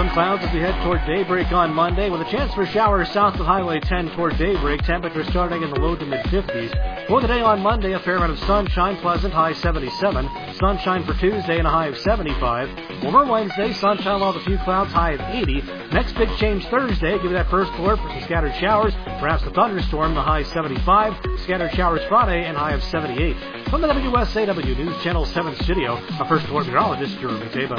Some clouds as we head toward daybreak on Monday with a chance for showers south of Highway 10 toward daybreak. Temperature starting in the low to mid-50s. For the day on Monday, a fair amount of sunshine, pleasant, high 77. Sunshine for Tuesday and a high of 75. Warmer Wednesday, sunshine along with a few clouds, high of 80. Next big change Thursday, give you that first alert for some scattered showers, perhaps a thunderstorm, the high 75. Scattered showers Friday and high of 78. From the WSAW News Channel 7 studio, our first alert meteorologist, Jeremy Taba.